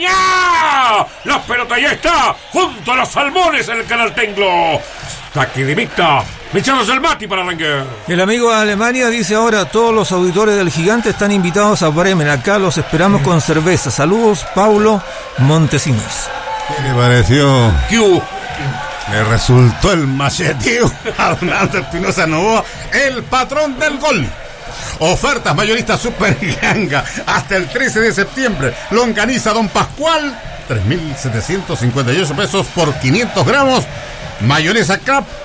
Egaña! La pelota ya está junto a los salmones en el Canal Tenglo. Saque de meta. Echándose el mati para Ranger. El amigo de Alemania dice: ahora todos los auditores del Gigante están invitados a Bremen. Acá los esperamos con cerveza. Saludos, Paulo Montesinos. ¿Qué le pareció? ¿Qué hubo? Le resultó el macheteo a Donaldo Espinosa Novoa, el patrón del gol. Ofertas mayoristas Super Ganga hasta el 13 de septiembre. Longaniza Don Pascual, 3.758 pesos por 500 gramos. Mayonesa Cap,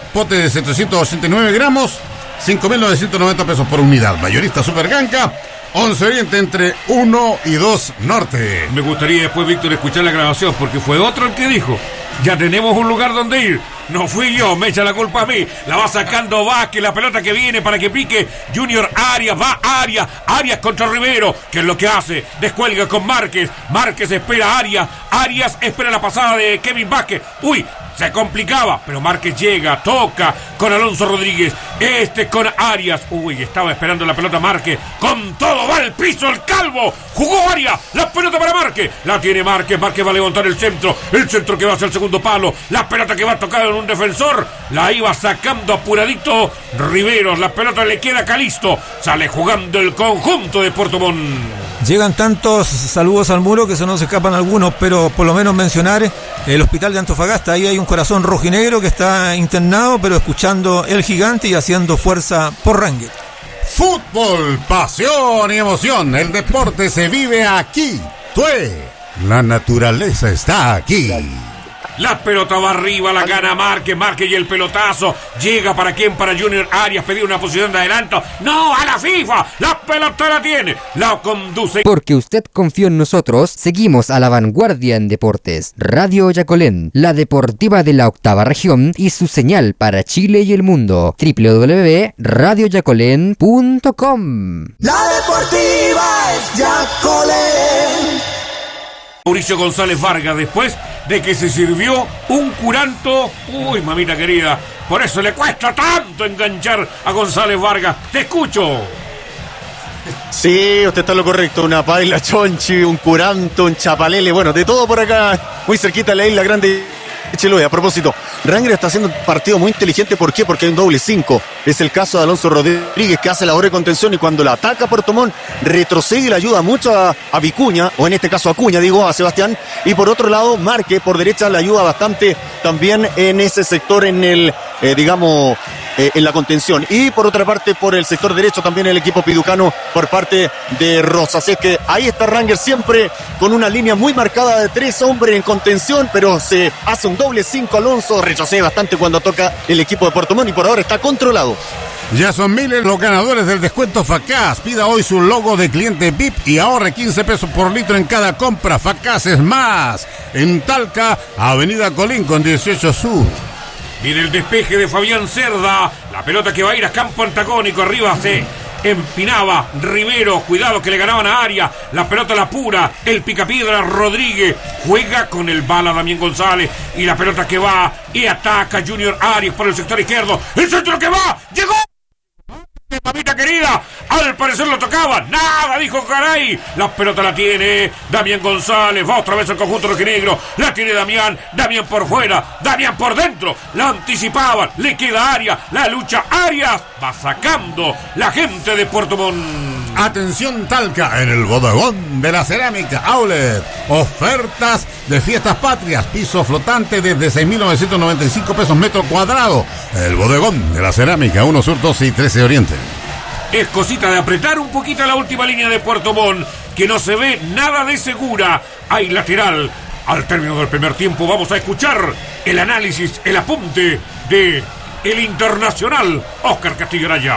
pote de 789 gramos, 5.990 pesos por unidad. Mayorista Super Ganca, 11 Oriente entre 1 y 2 Norte. Me gustaría después, Víctor, escuchar la grabación, porque fue otro el que dijo: ya tenemos un lugar donde ir. No fui yo, me echa la culpa a mí. La va sacando Vázquez, la pelota que viene para que pique Junior Arias. Va Arias contra Rivero. ¿Qué es lo que hace? Descuelga con Márquez. Márquez espera a Arias. Arias espera la pasada de Kevin Vázquez. Uy, se complicaba, pero Márquez llega, toca con Alonso Rodríguez. Con Arias. Uy, estaba esperando la pelota Márquez. Con todo, va al piso el calvo. Jugó Arias. La pelota para Márquez. La tiene Márquez. Márquez va a levantar el centro. El centro que va hacia el segundo palo. La pelota que va a tocar en un defensor. La iba sacando apuradito Riveros. La pelota le queda a Calisto. Sale jugando el conjunto de Puerto Montt. Llegan tantos saludos al muro que se nos escapan algunos, pero por lo menos mencionar el hospital de Antofagasta. Ahí hay un corazón rojinegro que está internado, pero escuchando El Gigante y haciendo fuerza por Rangers. Fútbol, pasión y emoción. El deporte se vive aquí. La naturaleza está aquí. La pelota va arriba, la gana Márquez y el pelotazo. Llega para quién, para Junior Arias, pedir una posición de adelanto. No, a la FIFA, la pelota la tiene, la conduce. Porque usted confió en nosotros, seguimos a la vanguardia en deportes. Radio Yacolén, la deportiva de la octava región y su señal para Chile y el mundo. www.radioyacolén.com. La deportiva es Yacolén. Mauricio González Vargas, después de que se sirvió un curanto. Uy, mamita querida, por eso le cuesta tanto enganchar a González Vargas. Te escucho. Sí, usted está en lo correcto. Una paila chonchi, un curanto, un chapalele. Bueno, de todo por acá, muy cerquita de la Isla Grande Chiloé. A propósito, Rangers está haciendo un partido muy inteligente. ¿Por qué? Porque hay un doble 5. Es el caso de Alonso Rodríguez, que hace labor de contención, y cuando la ataca Puerto Montt retrocede y le ayuda mucho a Vicuña, o en este caso a Acuña, a Sebastián. Y por otro lado, Márquez por derecha le ayuda bastante también en ese sector, en el, en la contención. Y por otra parte, por el sector derecho también el equipo piducano por parte de Rosas. Así es que ahí está Rangers siempre con una línea muy marcada de 3 hombres en contención, pero se hace un doble 5. Alonso retrocede bastante cuando toca el equipo de Puerto Montt y por ahora está controlado. Ya son miles los ganadores del descuento Facaz. Pida hoy su logo de cliente VIP y ahorre 15 pesos por litro en cada compra. Facaz es más. En Talca, Avenida Colín con 18 Sur. Viene el despeje de Fabián Cerda. La pelota que va a ir a campo antagónico. Arriba se empinaba Rivero. Cuidado que le ganaban a Arias. La pelota la pura. El picapiedra Rodríguez. Juega con el bala Damián González. Y la pelota que va y ataca Junior Arias por el sector izquierdo. El centro que va. Llegó. Mamita querida, al parecer lo tocaba. Nada, dijo Caray. La pelota la tiene Damián González. Va otra vez el conjunto rojinegro. La tiene Damián por fuera, Damián por dentro. La anticipaban, le queda Arias. La lucha Arias. Va sacando la gente de Puerto Montt. Atención Talca, en el bodegón de la cerámica Outlet. Ofertas de fiestas patrias. Piso flotante desde 6.995 pesos metro cuadrado. El bodegón de la cerámica, 1 Sur 12 y 13 Oriente. Es cosita de apretar un poquito la última línea de Puerto Montt, que no se ve nada de segura. Hay lateral. Al término del primer tiempo vamos a escuchar el análisis, el apunte de el internacional Óscar Castillo Araya.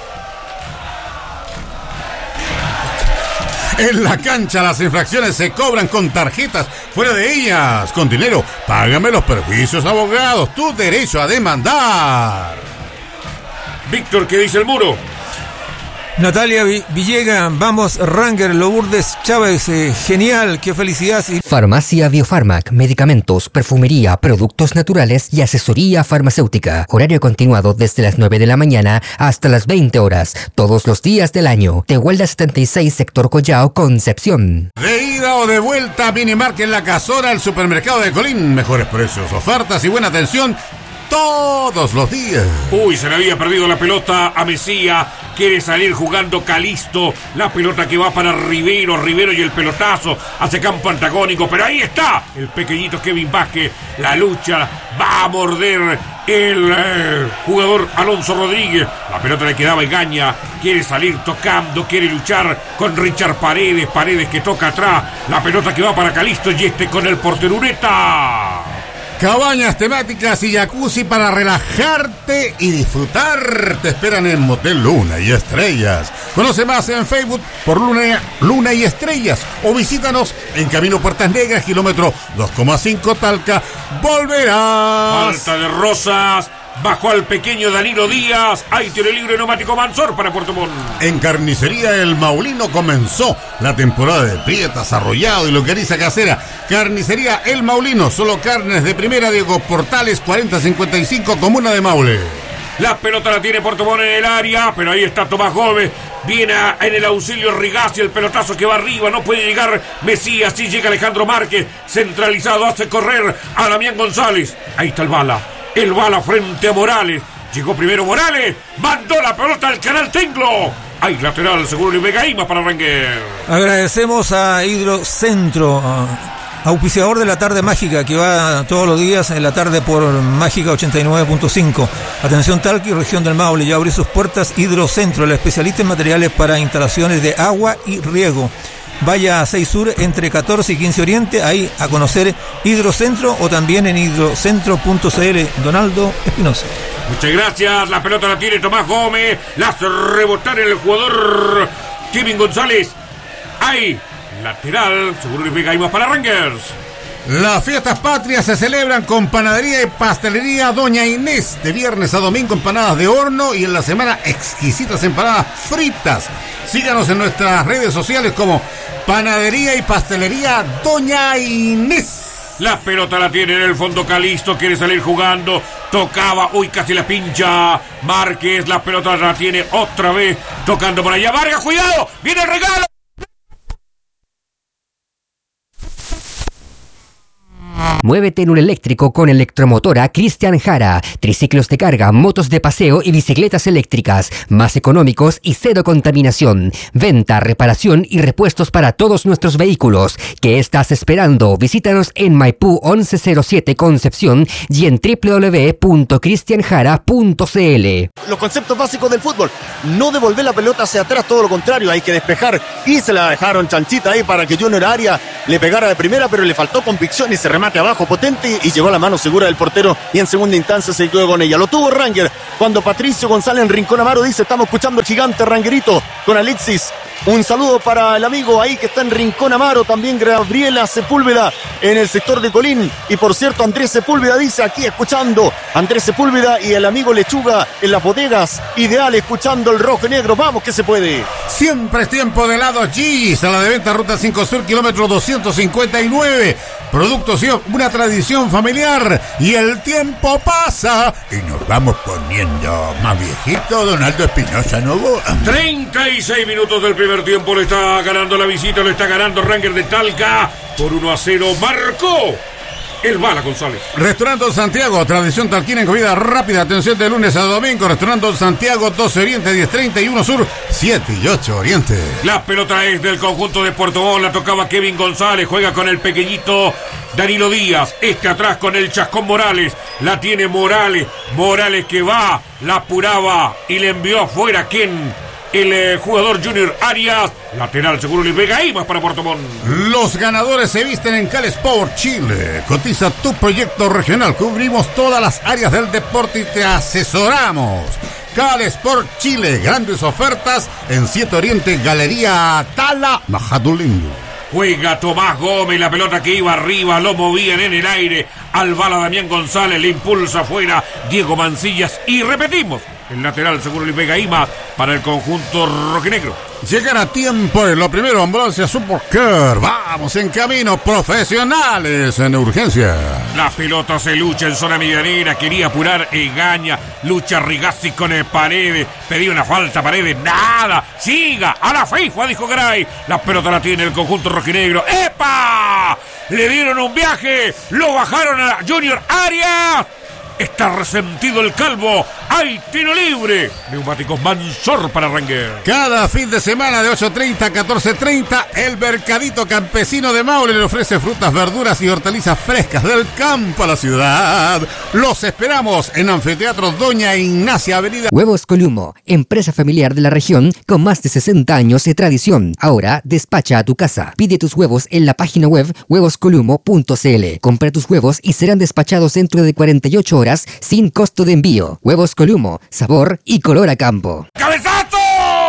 En la cancha las infracciones se cobran con tarjetas, fuera de ellas, con dinero. Págame los perjuicios, abogados, tu derecho a demandar. Víctor, ¿qué dice el muro? Natalia Villegas, vamos Rangers, Lourdes Chávez, genial, qué felicidad. Farmacia Biofarmac, medicamentos, perfumería, productos naturales y asesoría farmacéutica. Horario continuado desde las 9 de la mañana hasta las 20 horas, todos los días del año. Tehuelda 76, sector Collao, Concepción. De ida o de vuelta, Minimarket en la Casona, el supermercado de Colín. Mejores precios, ofertas y buena atención todos los días. Uy, se le había perdido la pelota a Mesía. Quiere salir jugando Calisto. La pelota que va para Rivero y el pelotazo hace campo antagónico. Pero ahí está el pequeñito Kevin Vázquez. La lucha va a morder el jugador Alonso Rodríguez. La pelota le quedaba Egaña. Quiere salir tocando, quiere luchar con Richard Paredes. Paredes que toca atrás. La pelota que va para Calisto y con el portero Ureta. Cabañas temáticas y jacuzzi para relajarte y disfrutar. Te esperan en Motel Luna y Estrellas. Conoce más en Facebook por Luna y Estrellas o visítanos en Camino Puertas Negras, kilómetro 2,5 Talca. Volverás. Falta de Rosas. Bajó al pequeño Danilo Díaz. Hay tiro libre neumático Mansor para Puerto Montt. En Carnicería El Maulino comenzó la temporada de prietas, arrollado y longaniza casera. Carnicería El Maulino, solo carnes de primera. Diego Portales 4055, Comuna de Maule. La pelota la tiene Puerto Montt en el área, pero ahí está Tomás Gómez. Viene en el auxilio Rigazzi, el pelotazo que va arriba, no puede llegar Mesías, sí llega Alejandro Márquez, centralizado, hace correr a Damián González. Ahí está el bala frente a Morales. Llegó primero Morales, mandó la pelota al canal Tenglo. Hay lateral, seguro y Vegaíma para Ranger. Agradecemos a Hidrocentro, auspiciador de la tarde mágica, que va todos los días en la tarde por Mágica 89.5. Atención Talca y región del Maule, ya abrió sus puertas Hidrocentro, el especialista en materiales para instalaciones de agua y riego. Vaya a 6 Sur entre 14 y 15 Oriente, ahí a conocer Hidrocentro o también en hidrocentro.cl. Donaldo Espinosa. Muchas gracias, la pelota la tiene Tomás Gómez, la hace rebotar el jugador Kevin González. Ahí, lateral, seguro y Vegaíma para Rangers. Las fiestas patrias se celebran con Panadería y Pastelería Doña Inés. De viernes a domingo empanadas de horno y en la semana exquisitas empanadas fritas. Síganos en nuestras redes sociales como Panadería y Pastelería Doña Inés. La pelota la tiene en el fondo Calisto, quiere salir jugando, tocaba, uy, casi la pincha Márquez, la pelota la tiene otra vez, tocando por allá, Vargas, cuidado, viene el regalo. Muévete en un eléctrico con Electromotora Cristian Jara. Triciclos de carga, motos de paseo y bicicletas eléctricas. Más económicos y cero contaminación. Venta, reparación y repuestos para todos nuestros vehículos. ¿Qué estás esperando? Visítanos en Maipú 1107 Concepción y en www.cristianjara.cl. Los conceptos básicos del fútbol: no devolver la pelota hacia atrás, todo lo contrario, hay que despejar, y se la dejaron chanchita ahí para que Junior Arias le pegara de primera, pero le faltó convicción y se remate abajo potente y llegó a la mano segura del portero, y en segunda instancia se quedó con ella. Lo tuvo Ranger cuando Patricio González en Rincón Amaro dice: estamos escuchando el gigante Rangerito con Alexis. Un saludo para el amigo ahí que está en Rincón Amaro, también Gabriela Sepúlveda en el sector de Colín, y por cierto Andrés Sepúlveda dice aquí escuchando, Andrés Sepúlveda y el amigo Lechuga en las bodegas Ideal escuchando el rojo y negro. Vamos que se puede. Siempre es tiempo de helados G's, a la de venta Ruta 5 Sur, kilómetro 259. Productos y una tradición familiar, y el tiempo pasa y nos vamos poniendo más viejito. Donaldo Espinosa Novo. 36 minutos del primer tiempo, le está ganando la visita, lo está ganando Ranger de Talca por 1-0. Marcó el Bala González. Restaurante Don Santiago, tradición talquina en comida rápida. Atención de lunes a domingo. Restaurante Don Santiago, 12 Oriente, 1031 Sur, 7 y 8 Oriente. La pelota es del conjunto de Puerto Montt, la tocaba Kevin González, juega con el pequeñito Danilo Díaz, atrás con el Chascón Morales, la tiene Morales que va, la apuraba y le envió afuera. ¿Quién? El jugador Junior Arias, lateral seguro y Vegaíma para Puerto Montt. Los ganadores se visten en Cal Sport Chile. Cotiza tu proyecto regional. Cubrimos todas las áreas del deporte y te asesoramos. Cal Sport Chile, grandes ofertas en 7 Oriente, Galería Tala, Majatulingo. Juega Tomás Gómez, la pelota que iba arriba, lo movían en el aire. Al Bala Damián González, le impulsa afuera Diego Mancillas y repetimos. El lateral seguro y Vegaíma para el conjunto rojinegro. Llegar a tiempo es lo primero. Ambulancia Supercare. Vamos en camino. Profesionales en urgencia. La pelota se lucha en zona medianera. Quería apurar Egaña. Lucha Rigazzi con el Paredes. Pedía una falta Paredes. Nada. Siga. A la FIFA, dijo Gray. La pelota la tiene el conjunto rojinegro. ¡Epa! Le dieron un viaje. Lo bajaron a Junior Arias. Está resentido el calvo. ¡Hay tiro libre! Neumáticos Mansor para Ranger. Cada fin de semana de 8:30 a 14:30, el Mercadito Campesino de Maule le ofrece frutas, verduras y hortalizas frescas del campo a la ciudad. Los esperamos en Anfiteatro Doña Ignacia, Avenida. Huevos Columo, empresa familiar de la región con más de 60 años de tradición. Ahora despacha a tu casa. Pide tus huevos en la página web huevoscolumo.cl. Compra tus huevos y serán despachados dentro de 48 horas sin costo de envío. Huevos Columo, sabor y color a campo. ¡Cabezazo!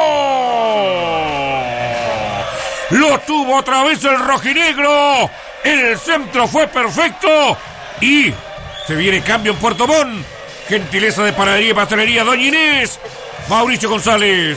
Lo tuvo otra vez el rojinegro. En el centro fue perfecto. Y se viene cambio en Puerto Montt. Gentileza de Panadería y Pastelería Doña Inés. Mauricio González.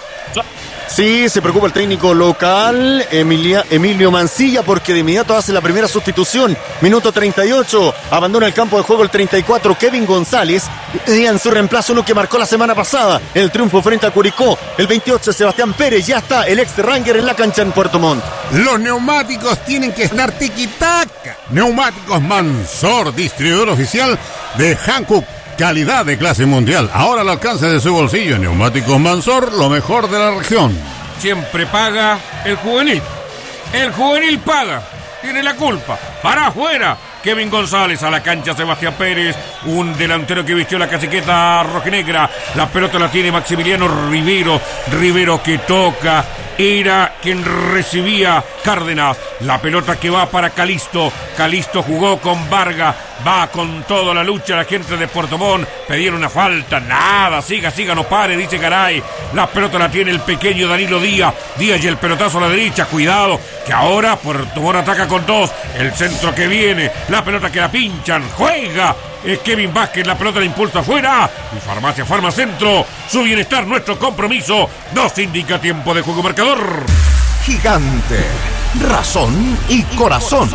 Sí, se preocupa el técnico local, Emilio Mancilla, porque de inmediato hace la primera sustitución. Minuto 38, abandona el campo de juego el 34, Kevin González. Y en su reemplazo uno que marcó la semana pasada el triunfo frente a Curicó. El 28, Sebastián Pérez, ya está el ex Ranger en la cancha en Puerto Montt. Los neumáticos tienen que estar tiquitaca. Neumáticos Mansor, distribuidor oficial de Hankook. Calidad de clase mundial, ahora al alcance de su bolsillo. Neumáticos Mansor, lo mejor de la región. Siempre paga el juvenil. El juvenil paga. Tiene la culpa. Para afuera. Kevin González a la cancha, Sebastián Pérez, un delantero que vistió la casaqueta rojinegra. La pelota la tiene Maximiliano Rivero. Rivero que toca. Era quien recibía Cárdenas. La pelota que va para Calisto. Calisto jugó con Vargas. Va con toda la lucha la gente de Puerto Montt. Pedieron una falta. Nada. Siga, no pare, dice Garay. La pelota la tiene el pequeño Danilo Díaz. Díaz y el pelotazo a la derecha. Cuidado, que ahora Puerto Montt ataca con dos. El centro que viene. La pelota que la pinchan. Juega. Kevin Vázquez, la pelota la impulsa afuera. Y Farmacia Farmacentro, su bienestar, nuestro compromiso. Nos indica tiempo de juego marcador. Gigante, razón y corazón.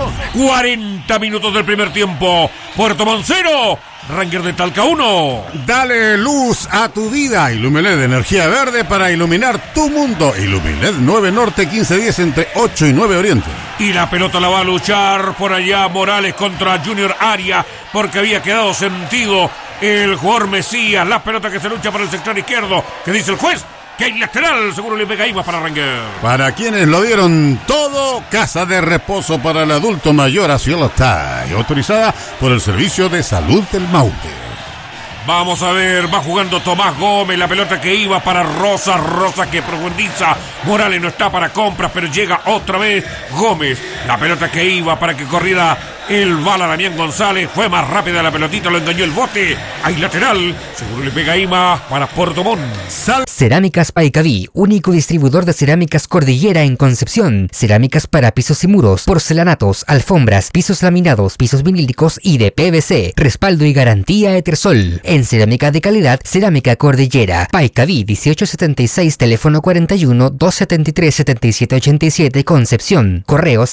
40 minutos del primer tiempo. Puerto Montt 0, Ranger de Talca 1. Dale luz a tu vida. Ilumiled, energía verde para iluminar tu mundo. Ilumiled 9 Norte 1510 entre 8 y 9 Oriente. Y la pelota la va a luchar por allá Morales contra Junior Arias, porque había quedado sentido el jugador Mesías. La pelota que se lucha por el sector izquierdo. ¿Qué dice el juez? Que hay lateral, seguro le pega Imas para Ranger. Para quienes lo dieron todo, casa de reposo para el adulto mayor a Cielo está, autorizada por el Servicio de Salud del Maule. Vamos a ver, va jugando Tomás Gómez, la pelota que iba para Rosa que profundiza. Morales no está para compras, pero llega otra vez Gómez. La pelota que iba para que corriera el bala Damián González. Fue más rápida la pelotita, lo engañó el bote. Hay lateral, seguro le pega Ima para Puerto Montt. Cerámicas Paicaví, único distribuidor de cerámicas Cordillera en Concepción. Cerámicas para pisos y muros, porcelanatos, alfombras, pisos laminados, pisos vinílicos y de PVC. Respaldo y garantía Etersol. En cerámica de calidad, Cerámica Cordillera. Paicaví 1876, teléfono 41 273 7787, Concepción. Correo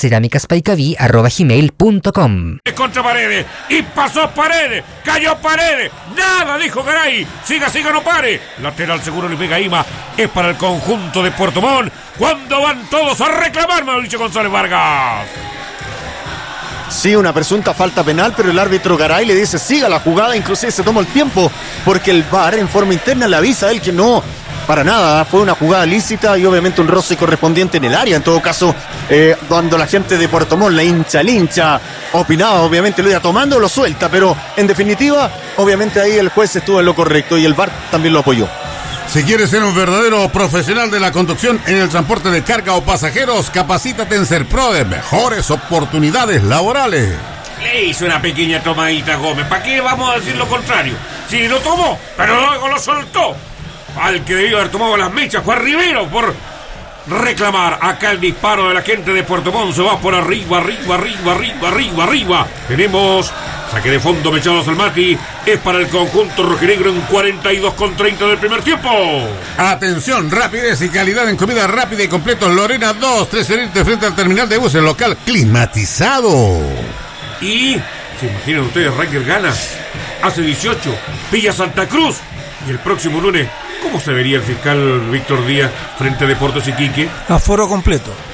cerámicaspaicaví@gmail.com. Contra Paredes, y pasó Paredes, cayó Paredes, nada, dijo Garay, siga, no pare. Lateral seguro le pega Ima, es para el conjunto de Puerto Montt, cuando van todos a reclamar Mauricio González Vargas. Sí, una presunta falta penal, pero el árbitro Garay le dice siga la jugada, inclusive se toma el tiempo, porque el VAR en forma interna le avisa a él que no, para nada, fue una jugada lícita y obviamente un roce correspondiente en el área. En todo caso, cuando la gente de Puerto Montt, el hincha, opinaba, obviamente lo iba tomando, lo suelta, pero en definitiva, obviamente ahí el juez estuvo en lo correcto y el VAR también lo apoyó. Si quieres ser un verdadero profesional de la conducción en el transporte de carga o pasajeros, capacítate en Serprode, mejores oportunidades laborales. Le hizo una pequeña tomadita a Gómez, ¿para qué vamos a decir lo contrario? Sí, lo tomó, pero luego lo soltó. Al que debió haber tomado las mechas fue a Rivero por reclamar. Acá el disparo de la gente de Puerto Montt se va por arriba. Tenemos saque de fondo, Mechados al Mati. Es para el conjunto rojinegro en 42:30 del primer tiempo. Atención, rapidez y calidad en comida rápida y completos. Lorena 2, 3 Oriente frente al terminal de buses local climatizado. Y, ¿se imaginan ustedes? Ranger gana, hace 18, Villa Santa Cruz. Y el próximo lunes, ¿cómo se vería el fiscal Víctor Díaz frente a Deportes Iquique? Aforo completo.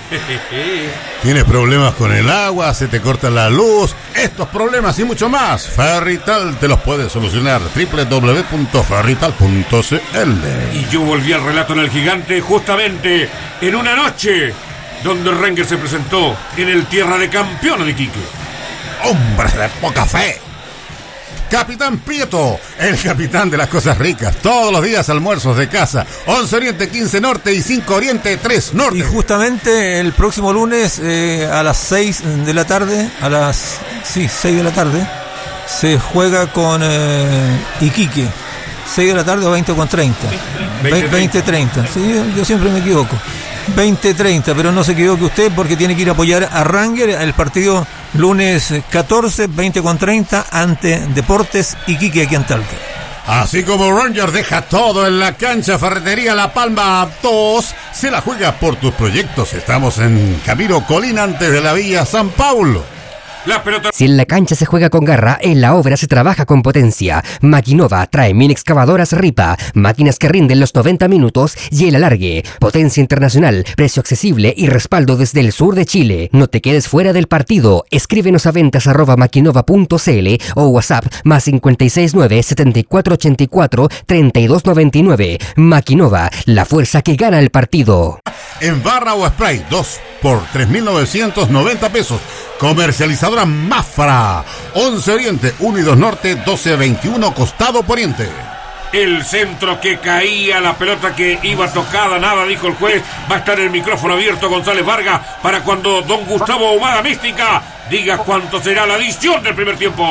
¿Tienes problemas con el agua? ¿Se te corta la luz? Estos problemas y mucho más, Ferrital te los puede solucionar. www.ferrital.cl. Y yo volví al relato en el Gigante justamente en una noche donde Rangers se presentó en el Tierra de Campeones de Iquique. ¡Hombres de poca fe! Capitán Prieto, el capitán de las cosas ricas. Todos los días almuerzos de casa. 11 Oriente, 15 Norte y 5 Oriente, 3 Norte. Y justamente el próximo lunes a las 6 de la tarde, 6 de la tarde, se juega con Iquique. 6 de la tarde o 20:30. 20:30. Sí, yo siempre me equivoco. 20:30, pero no se equivoque usted porque tiene que ir a apoyar a Rangers el partido lunes 14, 20:30 ante Deportes Iquique aquí en Talca. Así como Rangers deja todo en la cancha, Ferretería La Palma 2 se la juega por tus proyectos. Estamos en Camilo Colina antes de la Villa San Paulo. La pelota. Si en la cancha se juega con garra, en la obra se trabaja con potencia. Maquinova trae mini excavadoras Ripa, máquinas que rinden los 90 minutos y el alargue. Potencia internacional, precio accesible y respaldo desde el sur de Chile. No te quedes fuera del partido. Escríbenos a ventas@maquinova.cl o WhatsApp +569 7484 3299. Maquinova, la fuerza que gana el partido. En barra o spray, 2 por 3.990 pesos. Comercializadora Mafra, 11 Oriente, 1 y 2 Norte, 12-21 Costado Poniente. El centro que caía, la pelota que iba tocada, nada, dijo el juez. Va a estar el micrófono abierto González Vargas para cuando don Gustavo Ahumada Mística diga cuánto será la adición del primer tiempo.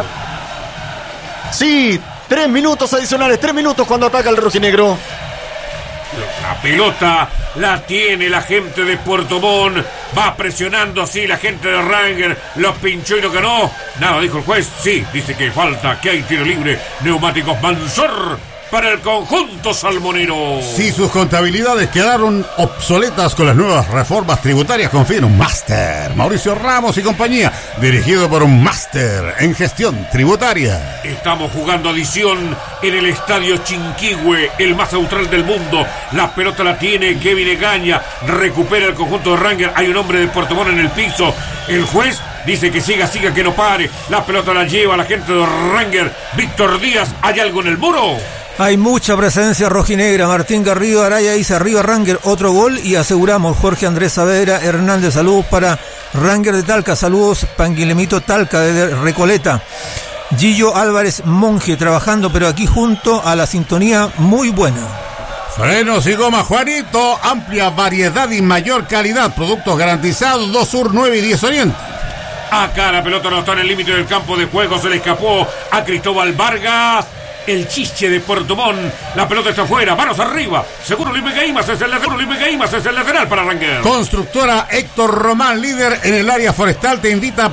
Sí, 3 minutos adicionales, 3 minutos cuando ataca el rojinegro. La pelota la tiene la gente de Puerto Montt. Va presionando así la gente de Rangers. Los pinchó y lo ganó. Nada, dijo el juez. Sí, dice que falta, que hay tiro libre. Neumáticos Mansor para el conjunto salmonero. Si sus contabilidades quedaron obsoletas con las nuevas reformas tributarias, confía en un máster. Mauricio Ramos y compañía, dirigido por un máster en gestión tributaria. Estamos jugando adición en el estadio Chinquihue, el más austral del mundo. La pelota la tiene Kevin Egaña. Recupera el conjunto de Rangers. Hay un hombre de Puerto Montt en el piso. El juez dice que siga, que no pare. La pelota la lleva la gente de Rangers. Víctor Díaz, ¿hay algo en el muro? Hay mucha presencia rojinegra. Martín Garrido Araya dice arriba Rangers, otro gol y aseguramos. Jorge Andrés Saavedra Hernández, saludos para Rangers de Talca, saludos Panguilemito Talca de Recoleta. Gillo Álvarez Monje trabajando pero aquí junto a la sintonía muy buena. Frenos y goma Juanito, amplia variedad y mayor calidad, productos garantizados, 2 Sur, 9 y 10 Oriente. Acá la pelota no está en el límite del campo de juego, se le escapó a Cristóbal Vargas. El chiche de Puerto Montt, la pelota está afuera, manos arriba. Seguro Luis Gaimas es el lateral para Rangers. Constructora Héctor Román, líder en el área forestal, te invita a